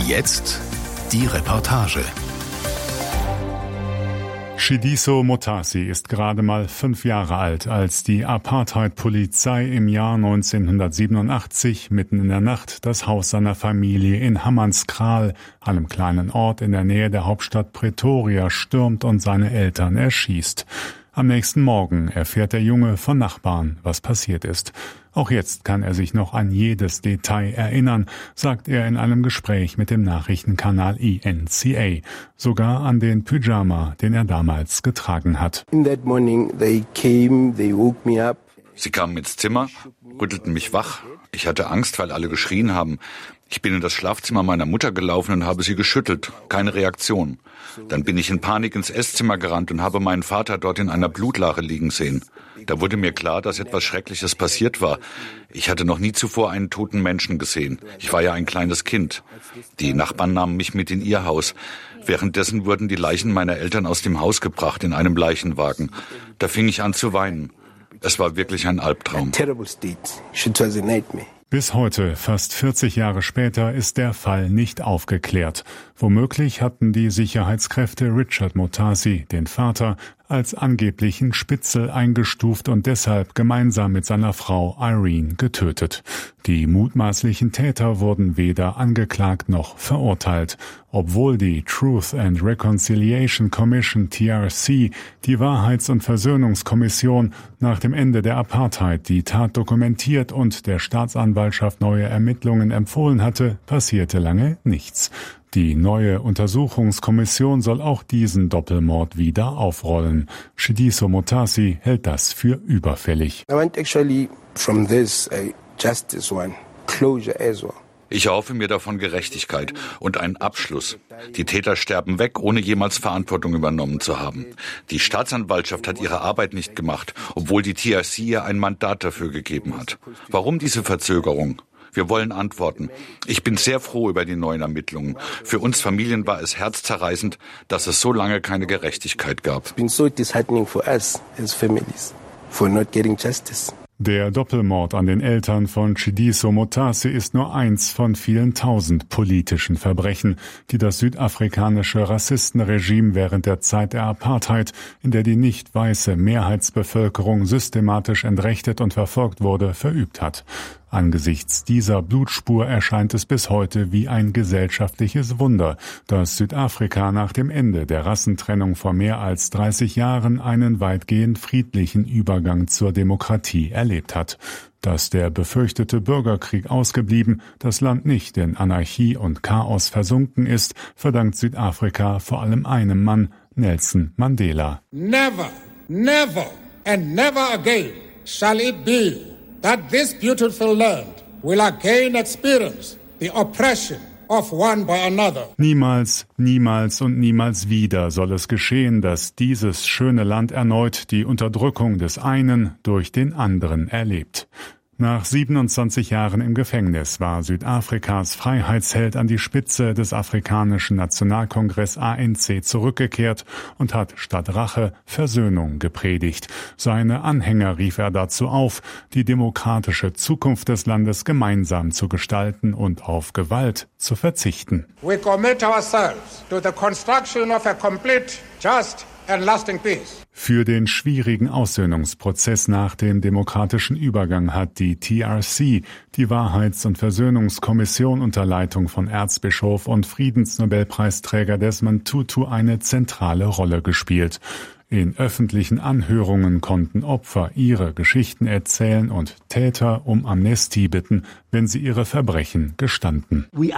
Jetzt die Reportage. Shidiso Motasi ist gerade mal 5 Jahre alt, als die Apartheid-Polizei im Jahr 1987 mitten in der Nacht das Haus seiner Familie in Hammanskraal, einem kleinen Ort in der Nähe der Hauptstadt Pretoria, stürmt und seine Eltern erschießt. Am nächsten Morgen erfährt der Junge von Nachbarn, was passiert ist. Auch jetzt kann er sich noch an jedes Detail erinnern, sagt er in einem Gespräch mit dem Nachrichtenkanal ENCA. Sogar an den Pyjama, den er damals getragen hat. Sie kamen ins Zimmer, rüttelten mich wach. Ich hatte Angst, weil alle geschrien haben. Ich bin in das Schlafzimmer meiner Mutter gelaufen und habe sie geschüttelt. Keine Reaktion. Dann bin ich in Panik ins Esszimmer gerannt und habe meinen Vater dort in einer Blutlache liegen sehen. Da wurde mir klar, dass etwas Schreckliches passiert war. Ich hatte noch nie zuvor einen toten Menschen gesehen. Ich war ja ein kleines Kind. Die Nachbarn nahmen mich mit in ihr Haus. Währenddessen wurden die Leichen meiner Eltern aus dem Haus gebracht in einem Leichenwagen. Da fing ich an zu weinen. Es war wirklich ein Albtraum. Bis heute, fast 40 Jahre später, ist der Fall nicht aufgeklärt. Womöglich hatten die Sicherheitskräfte Richard Motasi, den Vater, als angeblichen Spitzel eingestuft und deshalb gemeinsam mit seiner Frau Irene getötet. Die mutmaßlichen Täter wurden weder angeklagt noch verurteilt, obwohl die Truth and Reconciliation Commission TRC, die Wahrheits- und Versöhnungskommission, nach dem Ende der Apartheid die Tat dokumentiert und der Staatsanwaltschaft neue Ermittlungen empfohlen hatte, passierte lange nichts. Die neue Untersuchungskommission soll auch diesen Doppelmord wieder aufrollen. Shidiso Motasi hält das für überfällig. Ich erhoffe mir davon Gerechtigkeit und einen Abschluss. Die Täter sterben weg, ohne jemals Verantwortung übernommen zu haben. Die Staatsanwaltschaft hat ihre Arbeit nicht gemacht, obwohl die TRC ihr ein Mandat dafür gegeben hat. Warum diese Verzögerung? Wir wollen Antworten. Ich bin sehr froh über die neuen Ermittlungen. Für uns Familien war es herzzerreißend, dass es so lange keine Gerechtigkeit gab. Der Doppelmord an den Eltern von Shidiso Motasi ist nur eins von vielen 1000 politischen Verbrechen, die das südafrikanische Rassistenregime während der Zeit der Apartheid, in der die nicht weiße Mehrheitsbevölkerung systematisch entrechtet und verfolgt wurde, verübt hat. Angesichts dieser Blutspur erscheint es bis heute wie ein gesellschaftliches Wunder, dass Südafrika nach dem Ende der Rassentrennung vor mehr als 30 Jahren einen weitgehend friedlichen Übergang zur Demokratie erlebt hat. Dass der befürchtete Bürgerkrieg ausgeblieben, das Land nicht in Anarchie und Chaos versunken ist, verdankt Südafrika vor allem einem Mann, Nelson Mandela. Never, never and never again shall it be that this beautiful land will again experience the oppression of one by another. Niemals, niemals und niemals wieder soll es geschehen, dass dieses schöne Land erneut die Unterdrückung des einen durch den anderen erlebt. Nach 27 Jahren im Gefängnis war Südafrikas Freiheitsheld an die Spitze des Afrikanischen Nationalkongress ANC zurückgekehrt und hat statt Rache Versöhnung gepredigt. Seine Anhänger rief er dazu auf, die demokratische Zukunft des Landes gemeinsam zu gestalten und auf Gewalt zu verzichten. We commit ourselves to the construction of a complete, just and lasting peace. Für den schwierigen Aussöhnungsprozess nach dem demokratischen Übergang hat die TRC, die Wahrheits- und Versöhnungskommission unter Leitung von Erzbischof und Friedensnobelpreisträger Desmond Tutu eine zentrale Rolle gespielt. In öffentlichen Anhörungen konnten Opfer ihre Geschichten erzählen und Täter um Amnestie bitten, wenn sie ihre Verbrechen gestanden. Wir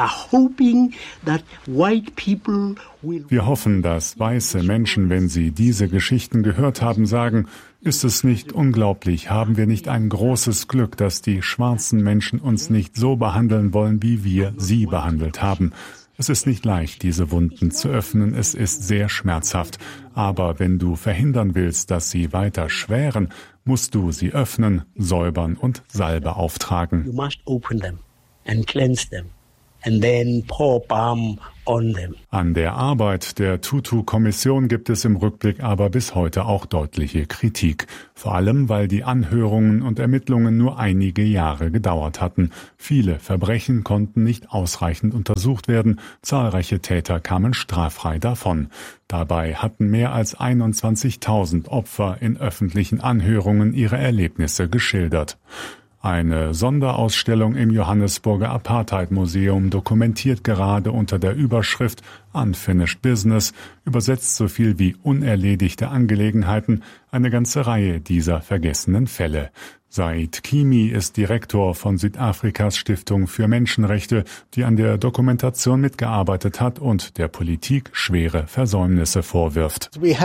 hoffen, dass weiße Menschen, wenn sie diese Geschichten gehört haben, sagen, ist es nicht unglaublich, haben wir nicht ein großes Glück, dass die schwarzen Menschen uns nicht so behandeln wollen, wie wir sie behandelt haben. Es ist nicht leicht, diese Wunden zu öffnen, es ist sehr schmerzhaft. Aber wenn du verhindern willst, dass sie weiter schweren, musst du sie öffnen, säubern und Salbe auftragen. You must open them and cleanse them and then pour balm An der Arbeit der Tutu-Kommission gibt es im Rückblick aber bis heute auch deutliche Kritik. Vor allem, weil die Anhörungen und Ermittlungen nur einige Jahre gedauert hatten. Viele Verbrechen konnten nicht ausreichend untersucht werden. Zahlreiche Täter kamen straffrei davon. Dabei hatten mehr als 21.000 Opfer in öffentlichen Anhörungen ihre Erlebnisse geschildert. Eine Sonderausstellung im Johannesburger Apartheid-Museum dokumentiert gerade unter der Überschrift Unfinished Business, übersetzt so viel wie unerledigte Angelegenheiten, eine ganze Reihe dieser vergessenen Fälle. Said Kimi ist Direktor von Südafrikas Stiftung für Menschenrechte, die an der Dokumentation mitgearbeitet hat und der Politik schwere Versäumnisse vorwirft. Wir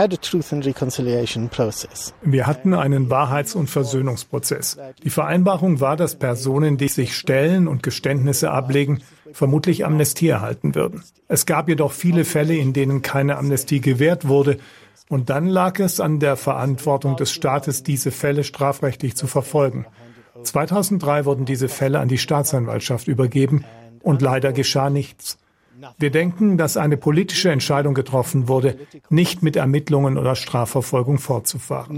hatten einen Wahrheits- und Versöhnungsprozess. Die Vereinbarung war, dass Personen, die sich stellen und Geständnisse ablegen, vermutlich Amnestie erhalten würden. Es gab jedoch viele Fälle, in denen keine Amnestie gewährt wurde. Und dann lag es an der Verantwortung des Staates, diese Fälle strafrechtlich zu verfolgen. 2003 wurden diese Fälle an die Staatsanwaltschaft übergeben und leider geschah nichts. Wir denken, dass eine politische Entscheidung getroffen wurde, nicht mit Ermittlungen oder Strafverfolgung fortzufahren.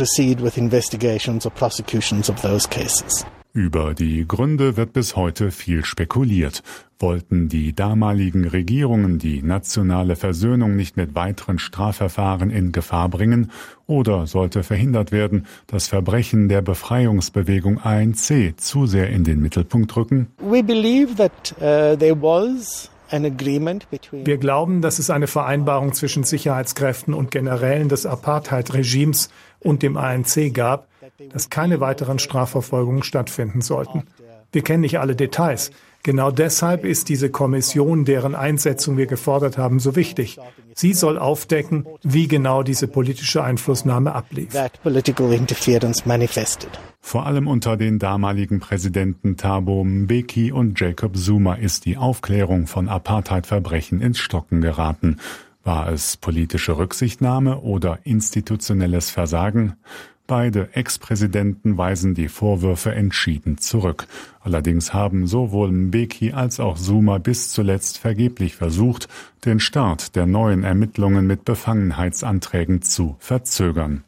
Über die Gründe wird bis heute viel spekuliert. Wollten die damaligen Regierungen die nationale Versöhnung nicht mit weiteren Strafverfahren in Gefahr bringen? Oder sollte verhindert werden, dass Verbrechen der Befreiungsbewegung ANC zu sehr in den Mittelpunkt rücken? Wir glauben, dass es eine Vereinbarung zwischen Sicherheitskräften und Generälen des Apartheid-Regimes und dem ANC gab, dass keine weiteren Strafverfolgungen stattfinden sollten. Wir kennen nicht alle Details. Genau deshalb ist diese Kommission, deren Einsetzung wir gefordert haben, so wichtig. Sie soll aufdecken, wie genau diese politische Einflussnahme ablief. Vor allem unter den damaligen Präsidenten Thabo Mbeki und Jacob Zuma ist die Aufklärung von Apartheid-Verbrechen ins Stocken geraten. War es politische Rücksichtnahme oder institutionelles Versagen? Beide Ex-Präsidenten weisen die Vorwürfe entschieden zurück. Allerdings haben sowohl Mbeki als auch Zuma bis zuletzt vergeblich versucht, den Start der neuen Ermittlungen mit Befangenheitsanträgen zu verzögern.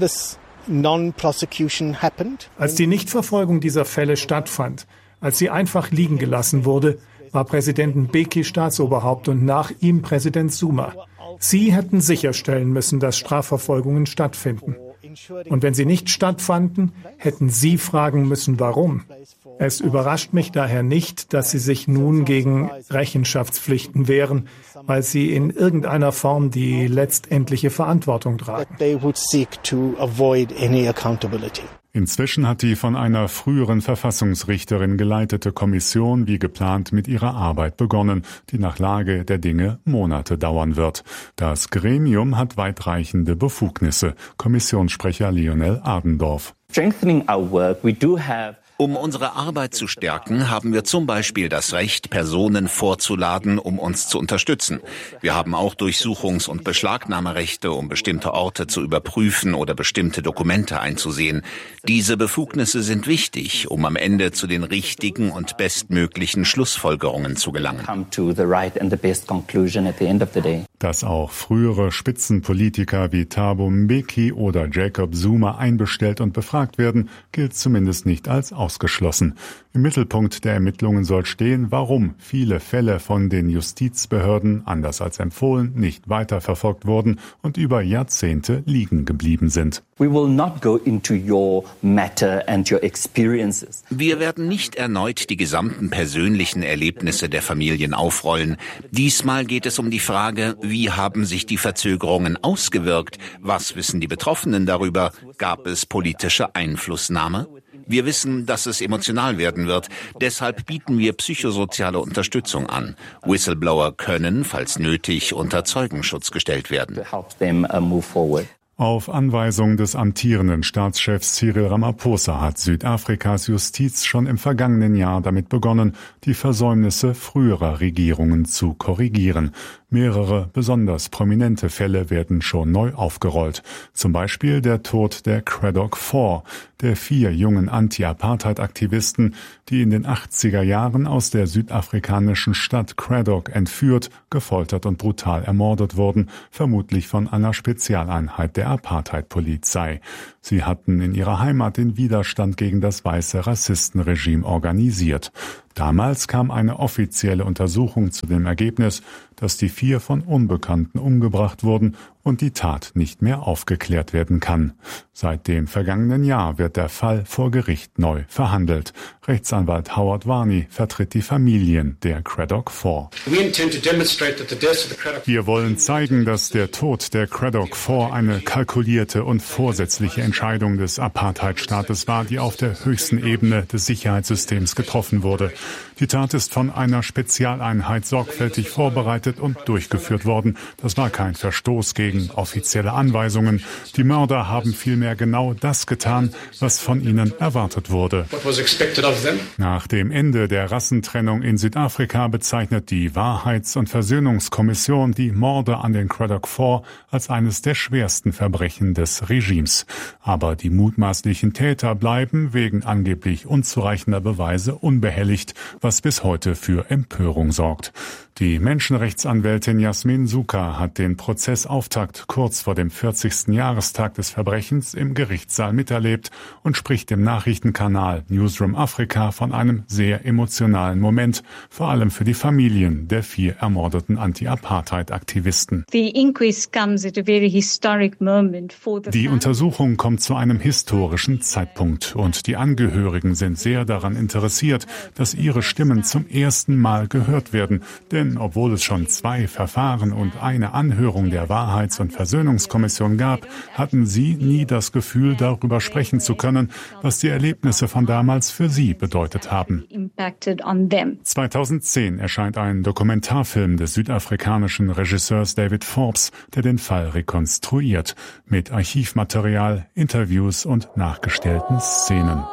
Als die Nichtverfolgung dieser Fälle stattfand, als sie einfach liegen gelassen wurde, war Präsident Mbeki Staatsoberhaupt und nach ihm Präsident Zuma. Sie hätten sicherstellen müssen, dass Strafverfolgungen stattfinden. Und wenn sie nicht stattfanden, hätten Sie fragen müssen, warum. Es überrascht mich daher nicht, dass Sie sich nun gegen Rechenschaftspflichten wehren, weil Sie in irgendeiner Form die letztendliche Verantwortung tragen. Inzwischen hat die von einer früheren Verfassungsrichterin geleitete Kommission wie geplant mit ihrer Arbeit begonnen, die nach Lage der Dinge Monate dauern wird. Das Gremium hat weitreichende Befugnisse. Kommissionssprecher Lionel Adendorf. Um unsere Arbeit zu stärken, haben wir zum Beispiel das Recht, Personen vorzuladen, um uns zu unterstützen. Wir haben auch Durchsuchungs- und Beschlagnahmerechte, um bestimmte Orte zu überprüfen oder bestimmte Dokumente einzusehen. Diese Befugnisse sind wichtig, um am Ende zu den richtigen und bestmöglichen Schlussfolgerungen zu gelangen. Dass auch frühere Spitzenpolitiker wie Thabo Mbeki oder Jacob Zuma einbestellt und befragt werden, gilt zumindest nicht als ausgeschlossen. Im Mittelpunkt der Ermittlungen soll stehen, warum viele Fälle von den Justizbehörden, anders als empfohlen, nicht weiterverfolgt wurden und über Jahrzehnte liegen geblieben sind. Wir werden nicht erneut die gesamten persönlichen Erlebnisse der Familien aufrollen. Diesmal geht es um die Frage, wie haben sich die Verzögerungen ausgewirkt? Was wissen die Betroffenen darüber? Gab es politische Einflussnahme? Wir wissen, dass es emotional werden wird. Deshalb bieten wir psychosoziale Unterstützung an. Whistleblower können, falls nötig, unter Zeugenschutz gestellt werden. Auf Anweisung des amtierenden Staatschefs Cyril Ramaphosa hat Südafrikas Justiz schon im vergangenen Jahr damit begonnen, die Versäumnisse früherer Regierungen zu korrigieren. Mehrere besonders prominente Fälle werden schon neu aufgerollt. Zum Beispiel der Tod der Cradock 4, der 4 jungen Anti-Apartheid-Aktivisten, die in den 80er Jahren aus der südafrikanischen Stadt Cradock entführt, gefoltert und brutal ermordet wurden, vermutlich von einer Spezialeinheit der Apartheid-Polizei. Sie hatten in ihrer Heimat den Widerstand gegen das weiße Rassistenregime organisiert. Damals kam eine offizielle Untersuchung zu dem Ergebnis, dass die 4 von Unbekannten umgebracht wurden und die Tat nicht mehr aufgeklärt werden kann. Seit dem vergangenen Jahr wird der Fall vor Gericht neu verhandelt. Rechtsanwalt Howard Varney vertritt die Familien der Cradock 4. Wir wollen zeigen, dass der Tod der Cradock 4 eine kalkulierte und vorsätzliche Entscheidung des Apartheidstaates war, die auf der höchsten Ebene des Sicherheitssystems getroffen wurde. Die Tat ist von einer Spezialeinheit sorgfältig vorbereitet und durchgeführt worden. Das war kein Verstoß gegen offizielle Anweisungen. Die Mörder haben vielmehr genau das getan, was von ihnen erwartet wurde. Nach dem Ende der Rassentrennung in Südafrika bezeichnet die Wahrheits- und Versöhnungskommission die Morde an den Cradock 4 als eines der schwersten Verbrechen des Regimes. Aber die mutmaßlichen Täter bleiben wegen angeblich unzureichender Beweise unbehelligt, was bis heute für Empörung sorgt. Die Menschenrechtsanwältin Yasmin Sooka hat den Prozessauftakt kurz vor dem 40. Jahrestag des Verbrechens im Gerichtssaal miterlebt und spricht im Nachrichtenkanal Newsroom Afrika von einem sehr emotionalen Moment, vor allem für die Familien der 4 ermordeten Anti-Apartheid-Aktivisten. Die Untersuchung kommt zu einem historischen Zeitpunkt und die Angehörigen sind sehr daran interessiert, dass ihre Stimmen zum ersten Mal gehört werden, denn obwohl es schon 2 Verfahren und eine Anhörung der Wahrheits- und Versöhnungskommission gab, hatten sie nie das Gefühl, darüber sprechen zu können, was die Erlebnisse von damals für sie bedeutet haben. 2010 erscheint ein Dokumentarfilm des südafrikanischen Regisseurs David Forbes, der den Fall rekonstruiert, mit Archivmaterial, Interviews und nachgestellten Szenen.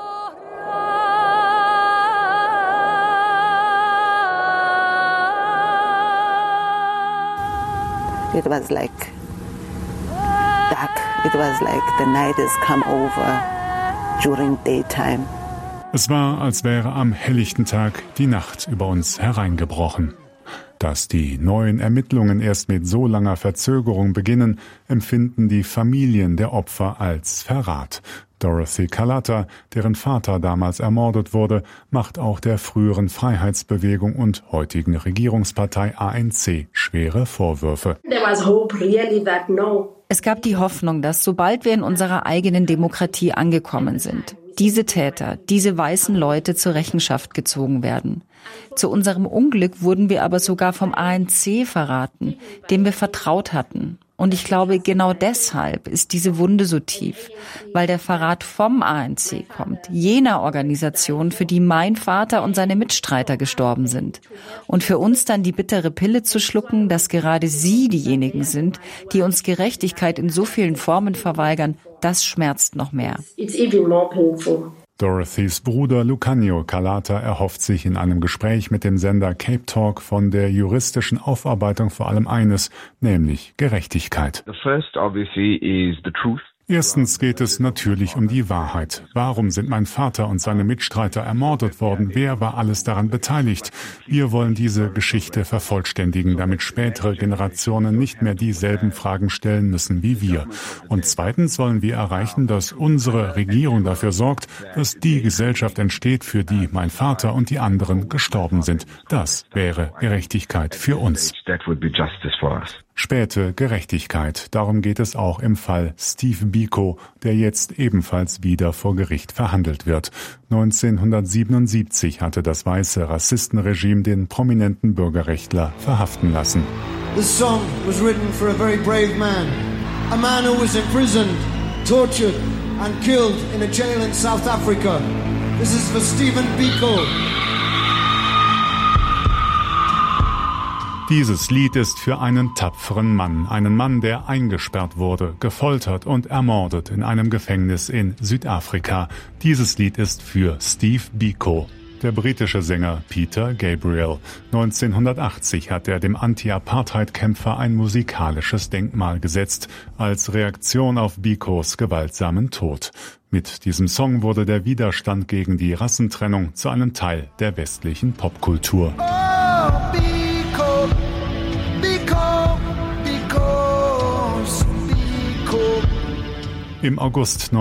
It was like dark. It was like the night has come over during daytime. Es war, als wäre am helllichten Tag die Nacht über uns hereingebrochen. Dass die neuen Ermittlungen erst mit so langer Verzögerung beginnen, empfinden die Familien der Opfer als Verrat. Dorothy Kalata, deren Vater damals ermordet wurde, macht auch der früheren Freiheitsbewegung und heutigen Regierungspartei ANC schwere Vorwürfe. Es gab die Hoffnung, dass sobald wir in unserer eigenen Demokratie angekommen sind, diese Täter, diese weißen Leute zur Rechenschaft gezogen werden. Zu unserem Unglück wurden wir aber sogar vom ANC verraten, dem wir vertraut hatten. Und ich glaube, genau deshalb ist diese Wunde so tief, weil der Verrat vom ANC kommt, jener Organisation, für die mein Vater und seine Mitstreiter gestorben sind. Und für uns dann die bittere Pille zu schlucken, dass gerade sie diejenigen sind, die uns Gerechtigkeit in so vielen Formen verweigern, das schmerzt noch mehr. Dorothys Bruder Lucanio Kalata erhofft sich in einem Gespräch mit dem Sender Cape Talk von der juristischen Aufarbeitung vor allem eines, nämlich Gerechtigkeit. The first obviously is the truth. Erstens geht es natürlich um die Wahrheit. Warum sind mein Vater und seine Mitstreiter ermordet worden? Wer war alles daran beteiligt? Wir wollen diese Geschichte vervollständigen, damit spätere Generationen nicht mehr dieselben Fragen stellen müssen wie wir. Und zweitens wollen wir erreichen, dass unsere Regierung dafür sorgt, dass die Gesellschaft entsteht, für die mein Vater und die anderen gestorben sind. Das wäre Gerechtigkeit für uns. Späte Gerechtigkeit. Darum geht es auch im Fall Steve Biko, der jetzt ebenfalls wieder vor Gericht verhandelt wird. 1977 hatte das weiße Rassistenregime den prominenten Bürgerrechtler verhaften lassen. This song was written for a very brave man. A man who was imprisoned, tortured and killed in a jail in South Africa. This is for Stephen Biko. Dieses Lied ist für einen tapferen Mann, der eingesperrt wurde, gefoltert und ermordet in einem Gefängnis in Südafrika. Dieses Lied ist für Steve Biko. Der britische Sänger Peter Gabriel. 1980 hat er dem Anti-Apartheid-Kämpfer ein musikalisches Denkmal gesetzt, als Reaktion auf Bikos gewaltsamen Tod. Mit diesem Song wurde der Widerstand gegen die Rassentrennung zu einem Teil der westlichen Popkultur. Im August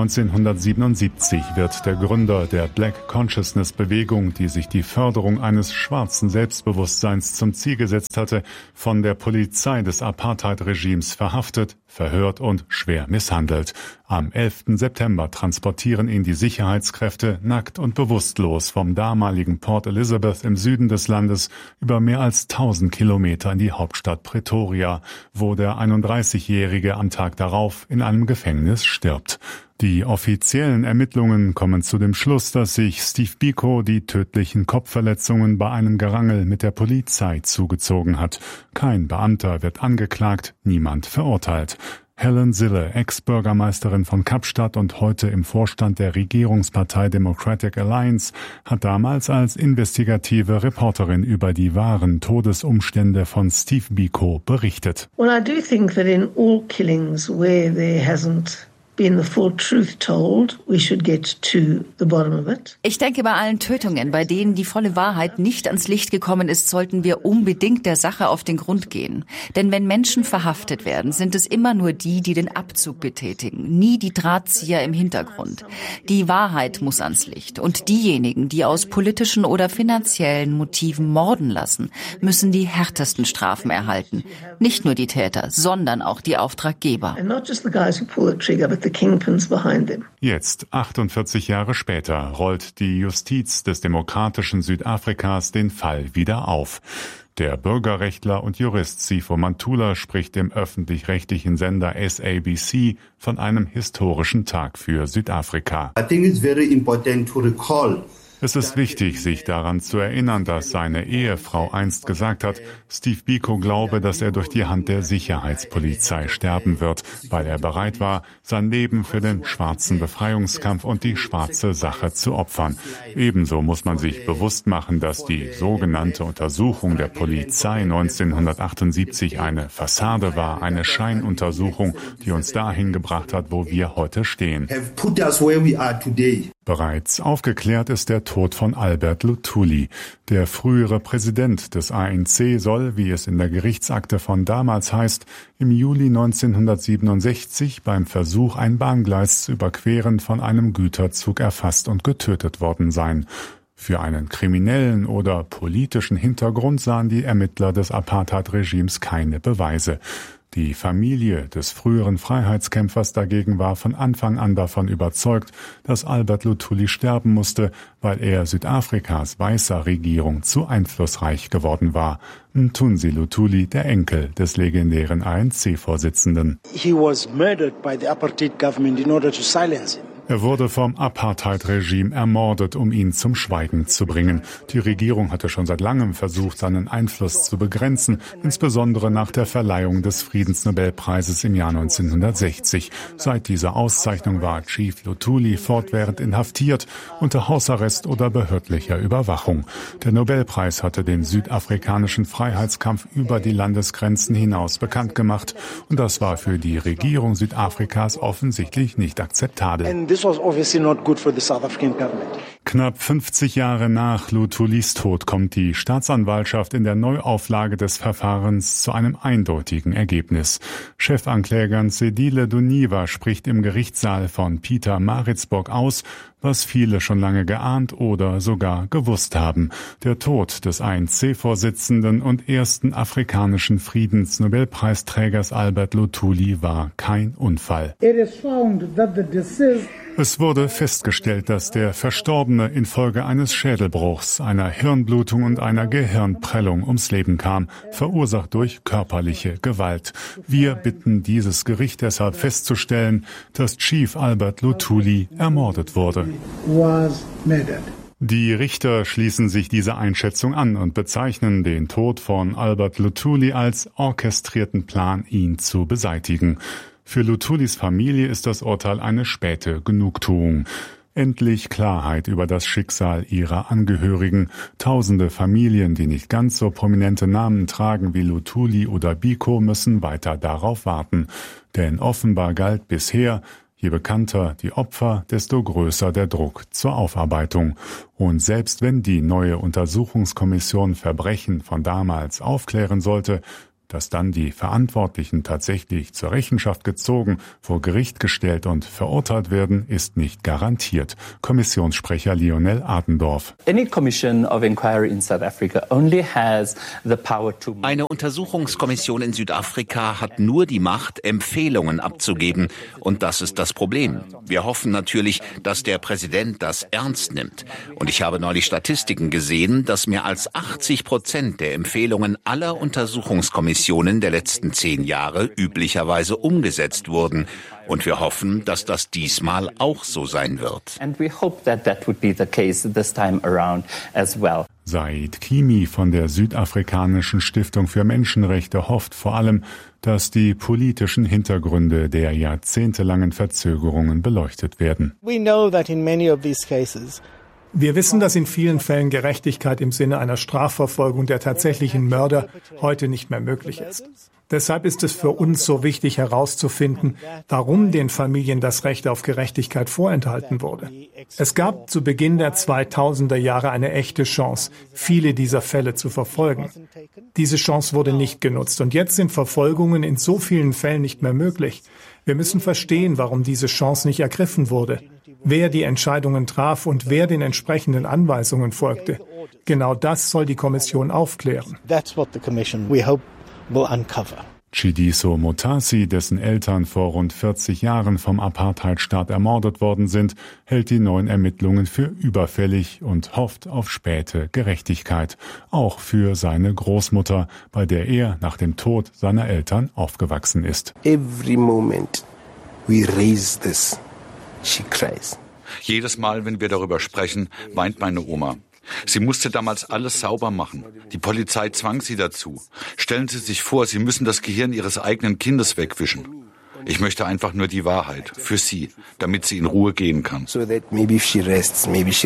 1977 wird der Gründer der Black Consciousness Bewegung, die sich die Förderung eines schwarzen Selbstbewusstseins zum Ziel gesetzt hatte, von der Polizei des Apartheid-Regimes verhaftet, verhört und schwer misshandelt. Am 11. September transportieren ihn die Sicherheitskräfte nackt und bewusstlos vom damaligen Port Elizabeth im Süden des Landes über mehr als 1000 Kilometer in die Hauptstadt Pretoria, wo der 31-Jährige am Tag darauf in einem Gefängnis stirbt. Die offiziellen Ermittlungen kommen zu dem Schluss, dass sich Steve Biko die tödlichen Kopfverletzungen bei einem Gerangel mit der Polizei zugezogen hat. Kein Beamter wird angeklagt, niemand verurteilt. Helen Zille, Ex-Bürgermeisterin von Kapstadt und heute im Vorstand der Regierungspartei Democratic Alliance, hat damals als investigative Reporterin über die wahren Todesumstände von Steve Biko berichtet. Well, I do think that in all killings where there hasn't been the full truth told, we should get to the bottom of it. Ich denke, bei allen Tötungen, bei denen die volle Wahrheit nicht ans Licht gekommen ist, sollten wir unbedingt der Sache auf den Grund gehen. Denn wenn Menschen verhaftet werden, sind es immer nur die, die den Abzug betätigen, nie die Drahtzieher im Hintergrund. Die Wahrheit muss ans Licht. Und diejenigen, die aus politischen oder finanziellen Motiven morden lassen, müssen die härtesten Strafen erhalten. Nicht nur die Täter, sondern auch die Auftraggeber. And not just the guys who pull the trigger, but the kingpins behind them. Jetzt, 48 Jahre später, rollt die Justiz des demokratischen Südafrikas den Fall wieder auf. Der Bürgerrechtler und Jurist Sipho Mantula spricht im öffentlich-rechtlichen Sender SABC von einem historischen Tag für Südafrika. I think it's very important to recall. Es ist wichtig, sich daran zu erinnern, dass seine Ehefrau einst gesagt hat, Steve Biko glaube, dass er durch die Hand der Sicherheitspolizei sterben wird, weil er bereit war, sein Leben für den schwarzen Befreiungskampf und die schwarze Sache zu opfern. Ebenso muss man sich bewusst machen, dass die sogenannte Untersuchung der Polizei 1978 eine Fassade war, eine Scheinuntersuchung, die uns dahin gebracht hat, wo wir heute stehen. Bereits aufgeklärt ist der Tod von Albert Luthuli. Der frühere Präsident des ANC soll, wie es in der Gerichtsakte von damals heißt, im Juli 1967 beim Versuch, ein Bahngleis zu überqueren, von einem Güterzug erfasst und getötet worden sein. Für einen kriminellen oder politischen Hintergrund sahen die Ermittler des Apartheid-Regimes keine Beweise. Die Familie des früheren Freiheitskämpfers dagegen war von Anfang an davon überzeugt, dass Albert Luthuli sterben musste, weil er Südafrikas weißer Regierung zu einflussreich geworden war. Mthunzi Luthuli, der Enkel des legendären ANC-Vorsitzenden. He was murdered by the apartheid government in order to silence him. Er wurde vom Apartheid-Regime ermordet, um ihn zum Schweigen zu bringen. Die Regierung hatte schon seit langem versucht, seinen Einfluss zu begrenzen, insbesondere nach der Verleihung des Friedensnobelpreises im Jahr 1960. Seit dieser Auszeichnung war Chief Luthuli fortwährend inhaftiert, unter Hausarrest oder behördlicher Überwachung. Der Nobelpreis hatte den südafrikanischen Freiheitskampf über die Landesgrenzen hinaus bekannt gemacht. Und das war für die Regierung Südafrikas offensichtlich nicht akzeptabel. Knapp 50 Jahre nach Luthulis Tod kommt die Staatsanwaltschaft in der Neuauflage des Verfahrens zu einem eindeutigen Ergebnis. Chefankläger Nzedile Duniva spricht im Gerichtssaal von Pietermaritzburg aus, was viele schon lange geahnt oder sogar gewusst haben. Der Tod des ANC-Vorsitzenden und ersten afrikanischen Friedensnobelpreisträgers Albert Luthuli war kein Unfall. Es wurde festgestellt, dass der Verstorbene infolge eines Schädelbruchs, einer Hirnblutung und einer Gehirnprellung ums Leben kam, verursacht durch körperliche Gewalt. Wir bitten dieses Gericht deshalb festzustellen, dass Chief Albert Luthuli ermordet wurde. Die Richter schließen sich dieser Einschätzung an und bezeichnen den Tod von Albert Luthuli als orchestrierten Plan, ihn zu beseitigen. Für Luthulis Familie ist das Urteil eine späte Genugtuung. endlich Klarheit über das Schicksal ihrer Angehörigen. Tausende Familien, die nicht ganz so prominente Namen tragen wie Luthuli oder Biko, müssen weiter darauf warten. Denn offenbar galt bisher: Je bekannter die Opfer, desto größer der Druck zur Aufarbeitung. Und selbst wenn die neue Untersuchungskommission Verbrechen von damals aufklären sollte, dass dann die Verantwortlichen tatsächlich zur Rechenschaft gezogen, vor Gericht gestellt und verurteilt werden, ist nicht garantiert. Kommissionssprecher Lionel Adendorf. Eine Untersuchungskommission in Südafrika hat nur die Macht, Empfehlungen abzugeben. Und das ist das Problem. Wir hoffen natürlich, dass der Präsident das ernst nimmt. Und ich habe neulich Statistiken gesehen, dass mehr als 80% der Empfehlungen aller Untersuchungskommissionen der letzten 10 Jahre üblicherweise umgesetzt wurden. Und wir hoffen, dass das diesmal auch so sein wird. Said Kimi von der Südafrikanischen Stiftung für Menschenrechte hofft vor allem, dass die politischen Hintergründe der jahrzehntelangen Verzögerungen beleuchtet werden. Wir wissen, dass in vielen Fällen Gerechtigkeit im Sinne einer Strafverfolgung der tatsächlichen Mörder heute nicht mehr möglich ist. Deshalb ist es für uns so wichtig herauszufinden, warum den Familien das Recht auf Gerechtigkeit vorenthalten wurde. Es gab zu Beginn der 2000er Jahre eine echte Chance, viele dieser Fälle zu verfolgen. Diese Chance wurde nicht genutzt und jetzt sind Verfolgungen in so vielen Fällen nicht mehr möglich. Wir müssen verstehen, warum diese Chance nicht ergriffen wurde, wer die Entscheidungen traf und wer den entsprechenden Anweisungen folgte. Genau das soll die Kommission aufklären. Chidiso Mutasi, dessen Eltern vor rund 40 Jahren vom Apartheidstaat ermordet worden sind, hält die neuen Ermittlungen für überfällig und hofft auf späte Gerechtigkeit. Auch für seine Großmutter, bei der er nach dem Tod seiner Eltern aufgewachsen ist. Every moment we raise this, she cries. Jedes Mal, wenn wir darüber sprechen, weint meine Oma. Sie musste damals alles sauber machen. Die Polizei zwang sie dazu. Stellen Sie sich vor, Sie müssen das Gehirn Ihres eigenen Kindes wegwischen. Ich möchte einfach nur die Wahrheit für sie, damit sie in Ruhe gehen kann. So that maybe she rests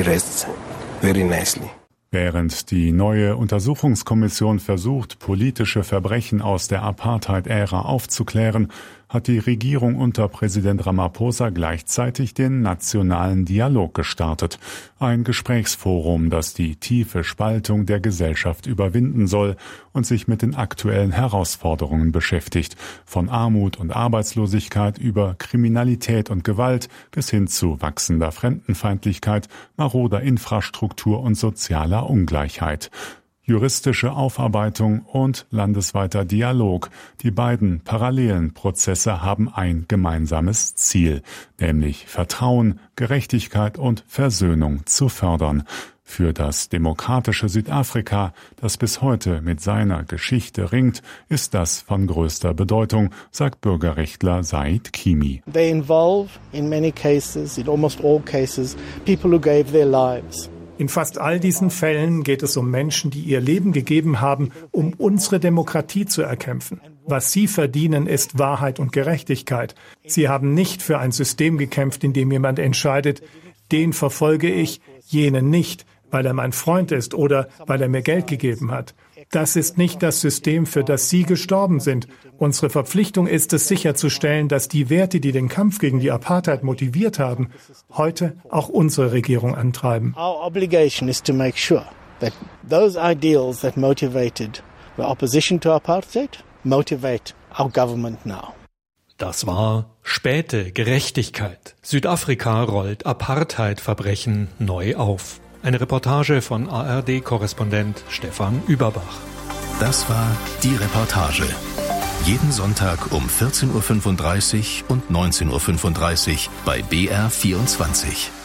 very nicely. Während die neue Untersuchungskommission versucht, politische Verbrechen aus der Apartheid-Ära aufzuklären, hat die Regierung unter Präsident Ramaphosa gleichzeitig den nationalen Dialog gestartet. Ein Gesprächsforum, das die tiefe Spaltung der Gesellschaft überwinden soll und sich mit den aktuellen Herausforderungen beschäftigt. Von Armut und Arbeitslosigkeit über Kriminalität und Gewalt bis hin zu wachsender Fremdenfeindlichkeit, maroder Infrastruktur und sozialer Ungleichheit. Juristische Aufarbeitung und landesweiter Dialog. Die beiden parallelen Prozesse haben ein gemeinsames Ziel, nämlich Vertrauen, Gerechtigkeit und Versöhnung zu fördern. Für das demokratische Südafrika, das bis heute mit seiner Geschichte ringt, ist das von größter Bedeutung, sagt Bürgerrechtler Said Kimi. They involve, in many cases, in almost all cases, people who gave their lives. In fast all diesen Fällen geht es um Menschen, die ihr Leben gegeben haben, um unsere Demokratie zu erkämpfen. Was sie verdienen, ist Wahrheit und Gerechtigkeit. Sie haben nicht für ein System gekämpft, in dem jemand entscheidet, den verfolge ich, jenen nicht, weil er mein Freund ist oder weil er mir Geld gegeben hat. Das ist nicht das System, für das Sie gestorben sind. Unsere Verpflichtung ist es, sicherzustellen, dass die Werte, die den Kampf gegen die Apartheid motiviert haben, heute auch unsere Regierung antreiben. Our obligation is to make sure that those ideals that motivated the opposition to apartheid motivate our government now. Das war späte Gerechtigkeit. Südafrika rollt Apartheid-Verbrechen neu auf. Eine Reportage von ARD-Korrespondent Stefan Überbach. Das war die Reportage. Jeden Sonntag um 14.35 Uhr und 19.35 Uhr bei BR24.